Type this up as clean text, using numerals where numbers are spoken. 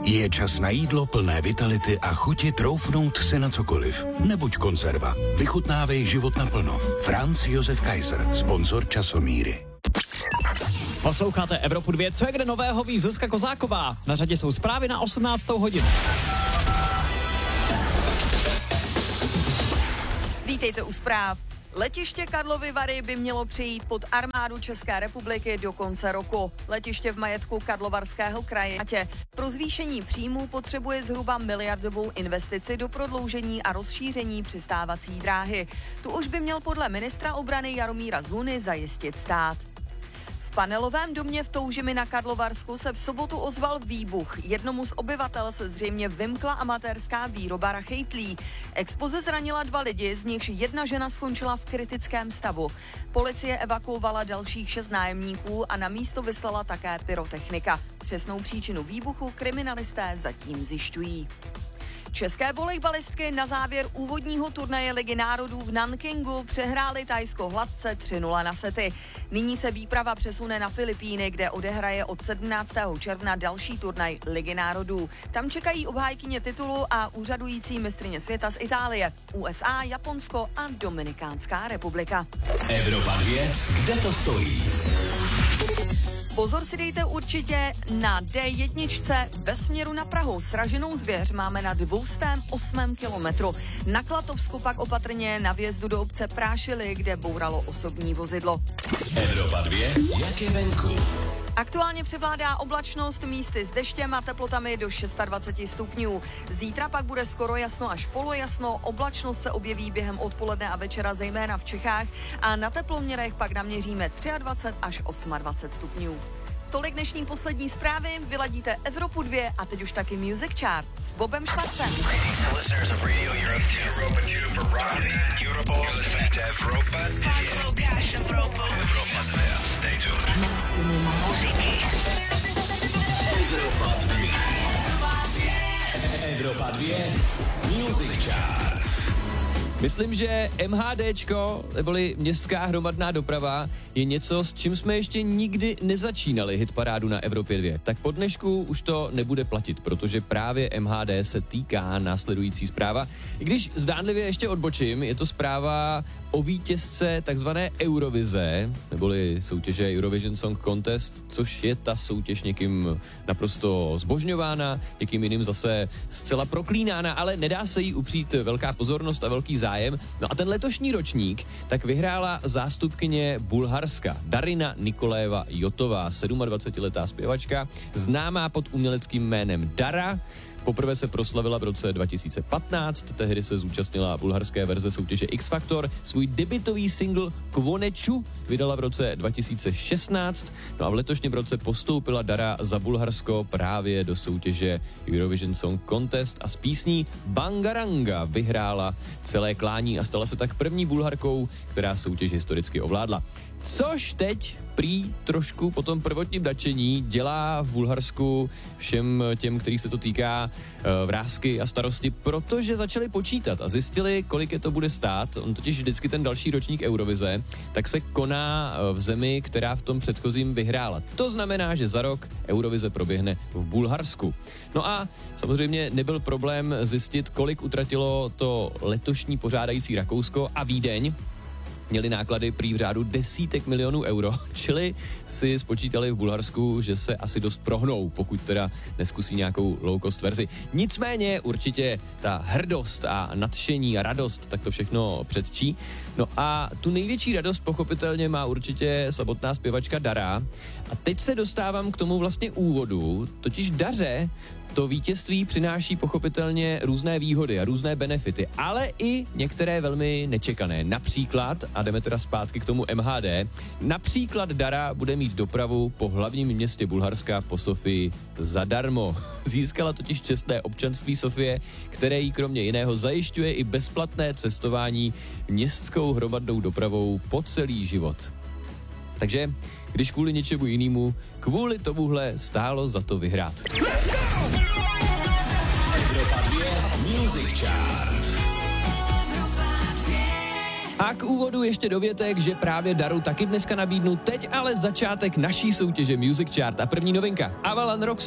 Je čas na jídlo plné vitality a chuti troufnout si na cokoliv. Nebuď konzerva. Vychutnávej život naplno. Franz Josef Kaiser, sponzor Časomíry. Posloucháte Evropu 2, co je kde nového, ví Zuzka Kozáková. Na řadě jsou zprávy na 18. hodinu. Vítejte u zpráv. Letiště Karlovy Vary by mělo přejít pod armádu České republiky do konce roku. Letiště v majetku Karlovarského kraje pro zvýšení příjmů potřebuje zhruba miliardovou investici do prodloužení a rozšíření přistávací dráhy. Tu už by měl podle ministra obrany Jaromíra Zuny zajistit stát. V panelovém domě v Toužimi na Karlovarsku se v sobotu ozval výbuch. Jednomu z obyvatel se zřejmě vymkla amatérská výroba rachejtlí. Exploze zranila 2 lidi, z nichž jedna žena skončila v kritickém stavu. Policie evakuovala dalších 6 nájemníků a na místo vyslala také pyrotechnika. Přesnou příčinu výbuchu kriminalisté zatím zjišťují. České volejbalistky na závěr úvodního turnaje Ligy národů v Nankingu přehrály Thajsko hladce 3-0 na sety. Nyní se výprava přesune na Filipíny, kde odehraje od 17. června další turnaj Ligy národů. Tam čekají obhájkyně titulu a úřadující mistryně světa z Itálie, USA, Japonsko a Dominikánská republika. Evropa 2, kde to stojí? Pozor si dejte určitě na D1 ve směru na Prahu. Sraženou zvěř máme na 208. kilometru. Na Klatovsku pak opatrně na vjezdu do obce Prášily, kde bouralo osobní vozidlo. Evropa 2, jak je venku? Aktuálně převládá oblačnost, místy s deštěm a teplotami do 26 stupňů. Zítra pak bude skoro jasno až polojasno, oblačnost se objeví během odpoledne a večera zejména v Čechách a na teploměrech pak naměříme 23 až 28 stupňů. Tolik dnešní poslední zprávy, vyladíte Evropu 2 a teď už taky Music Chart s Bobem Švarcem. Evropa 2, Music Chart. Myslím, že MHDčko, neboli městská hromadná doprava, je něco, s čím jsme ještě nikdy nezačínali hitparádu na Evropě 2. Tak po dnešku už to nebude platit, protože právě MHD se týká následující zpráva. I když zdánlivě ještě odbočím, je to zpráva o vítězce takzvané Eurovize, neboli soutěže Eurovision Song Contest, což je ta soutěž někým naprosto zbožňována, někým jiným zase zcela proklínána, ale nedá se jí upřít velká pozornost a velký zájem. No a ten letošní ročník tak vyhrála zástupkyně Bulharska Darina Nikoléva Jotová, 27letá zpěvačka, známá pod uměleckým jménem Dara. Poprvé se proslavila v roce 2015, tehdy se zúčastnila bulharské verze soutěže X Factor. Svůj debutový single Kvoneču vydala v roce 2016, no a v letošním roce postoupila Dara za Bulharsko právě do soutěže Eurovision Song Contest a s písní Bangaranga vyhrála celé klání a stala se tak první Bulharkou, která soutěž historicky ovládla. Což teď prý trošku po tom prvotním nadšení dělá v Bulharsku všem těm, kterých se to týká, vrásky a starosti, protože začali počítat a zjistili, kolik je to bude stát. On totiž vždycky ten další ročník Eurovize, tak se koná v zemi, která v tom předchozím vyhrála. To znamená, že za rok Eurovize proběhne v Bulharsku. No a samozřejmě nebyl problém zjistit, kolik utratilo to letošní pořádající Rakousko a Vídeň. Měli náklady prý v řádu desítek milionů euro, čili si spočítali v Bulharsku, že se asi dost prohnou, pokud teda neskusí nějakou low cost verzi. Nicméně určitě ta hrdost a nadšení a radost, tak to všechno předčí. No a tu největší radost pochopitelně má určitě samotná zpěvačka Dara. A teď se dostávám k tomu vlastně úvodu, totiž Daře to vítězství přináší pochopitelně různé výhody a různé benefity, ale i některé velmi nečekané. Například, a jdeme teda zpátky k tomu MHD, například Dara bude mít dopravu po hlavním městě Bulharska, po Sofii, zadarmo. Získala totiž čestné občanství Sofie, které jí kromě jiného zajišťuje i bezplatné cestování městskou hromadnou dopravou po celý život. Takže, když kvůli něčemu jinému, kvůli tomuhle stálo za to vyhrát. Evropa 2, Music Chart. A k úvodu ještě dovětek, že právě Daru taky dneska nabídnu, teď ale začátek naší soutěže Music Chart a první novinka Avalan Rocks